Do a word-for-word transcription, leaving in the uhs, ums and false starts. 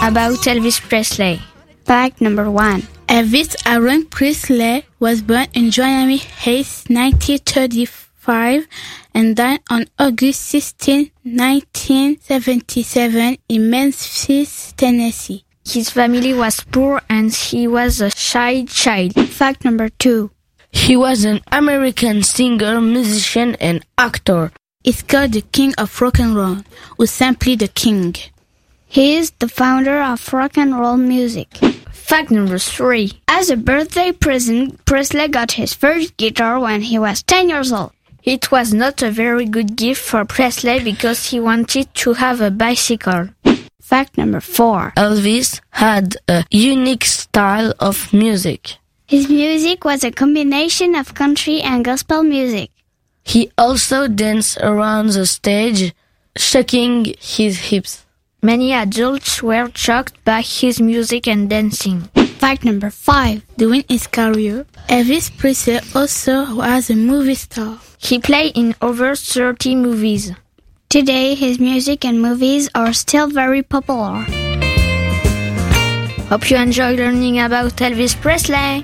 about Elvis Presley. Fact number one. Elvis Aaron Presley was born on January eighth, nineteen thirty-five and died on August sixteenth, nineteen seventy-seven in Memphis, Tennessee. His family was poor and he was a shy child. Fact number two. He was an American singer, musician, and actor. He's called the King of Rock and Roll, or simply the King. He is the founder of rock and roll music. Fact number three. As a birthday present, Presley got his first guitar when he was ten years old. It was not a very good gift for Presley because he wanted to have a bicycle. Fact number four. Elvis had a unique style of music. His music was a combination of country and gospel music. He also danced around the stage, shaking his hips. Many adults were shocked by his music and dancing. Fact number five. During his career, Elvis Presley also was a movie star. He played in over thirty movies. Today, his music and movies are still very popular. Hope you enjoy learning about Elvis Presley.